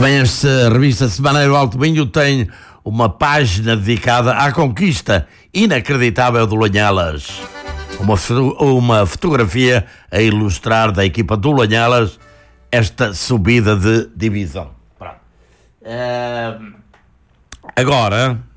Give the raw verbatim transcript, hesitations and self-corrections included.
Também esta revista Semaneiro Alto Minho tem uma página dedicada à conquista inacreditável do Lanhelas. Uma, uma fotografia a ilustrar da equipa do Lanhelas esta subida de divisão. Uh, agora...